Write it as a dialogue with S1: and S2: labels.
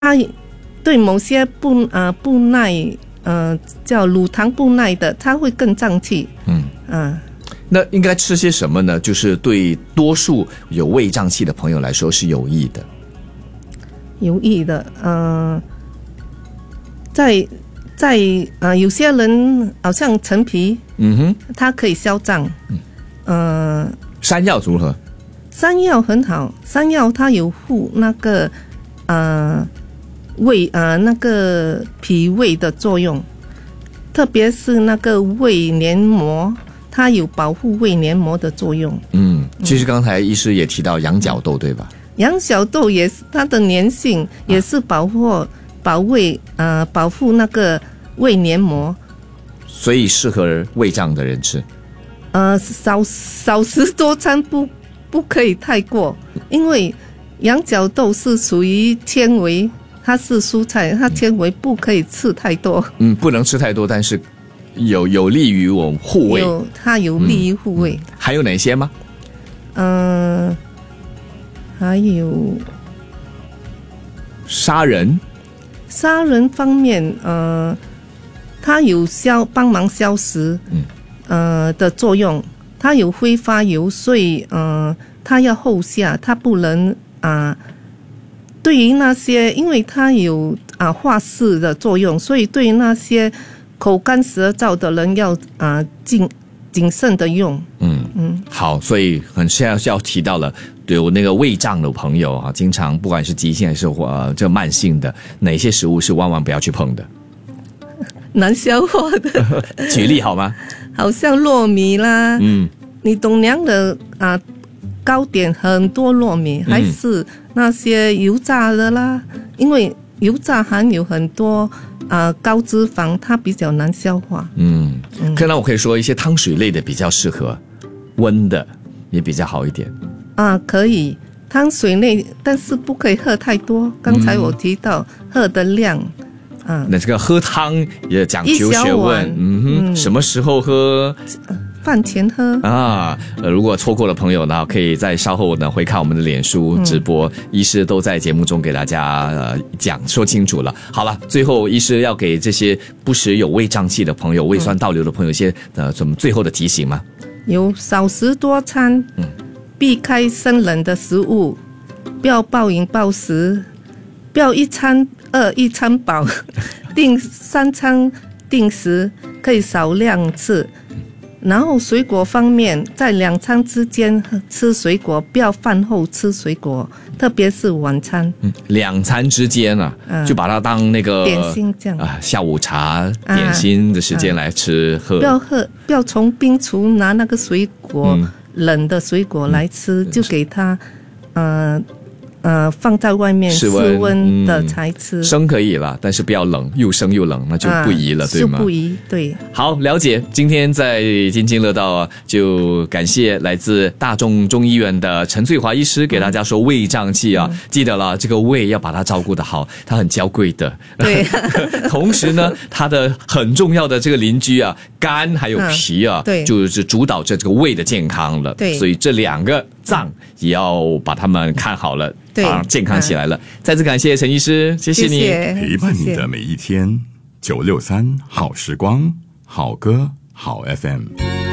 S1: 它对某些不耐叫乳糖不耐的，它会更胀气。
S2: 那应该吃些什么呢？就是对多数有胃胀气的朋友来说是有益的。
S1: 有益的，在有些人好像陈皮，它可以消胀。
S2: 山药如何？
S1: 山药很好，山药它有护那个胃那个脾胃的作用，特别是那个胃黏膜，它有保护胃黏膜的作用。
S2: 其实刚才医师也提到羊角豆，对吧？
S1: 羊角豆也是它的粘性，也是保护那个胃黏膜，
S2: 所以适合胃胀的人吃。
S1: 少食多餐，不可以太过，因为羊角豆是属于纤维，它是蔬菜，它纤维不可以吃太多。
S2: 不能吃太多，但是有利于我护胃。
S1: 它有利于护胃。
S2: 还有哪些吗？
S1: 还有
S2: 砂仁
S1: 方面，它有帮忙消食的作用，它有挥发油，所以它要后下，它不能对于那些，因为它有化湿的作用，所以对于那些口干舌燥的人要谨慎的用。
S2: 好，所以现在要提到了，有那个胃胀的朋友啊，经常不管是急性还是这慢性的，哪些食物是万万不要去碰的？
S1: 难消化的。
S2: 举例好吗？
S1: 好像糯米啦，你董娘的糕点很多糯米，还是那些油炸的啦，因为油炸含有很多高脂肪，它比较难消化。
S2: 可能我可以说一些汤水类的比较适合，温的也比较好一点。
S1: 可以汤水类，但是不可以喝太多。刚才我提到喝的量。
S2: 那这个喝汤也讲究学问。什么时候喝？
S1: 饭前喝
S2: 如果错过了朋友呢，可以在稍后呢回看我们的脸书直播，医师都在节目中给大家说清楚了。好了，最后医师要给这些不时有胃胀气的朋友、胃酸倒流的朋友一些什么最后的提醒吗？有
S1: 少食多餐，避开生冷的食物，不要暴饮暴食，不要一餐饿一餐饱，定3餐定时，可以少量吃。然后水果方面，在2餐之间吃水果，不要饭后吃水果，特别是晚餐。2餐之间就把它当那个点心这样下午茶点心的时间来吃喝。不要从冰橱拿那个水果，冷的水果来吃，就给它放在外面室温的才吃。生可以了，但是不要冷，又生又冷，那就不宜了，对吗？就不宜，对。好，了解。今天在津津乐道就感谢来自大众中医院的陈翠华医师给大家说胃胀气记得了，这个胃要把它照顾得好，它很娇贵的。对。同时呢，它的很重要的这个邻居肝还有脾对，就是主导着这个胃的健康了。对。所以这2个脏也要把它们看好了。对，健康起来了。再次感谢陈医师，谢谢你，
S3: 陪伴你的每一天。963好时光，好歌好 FM。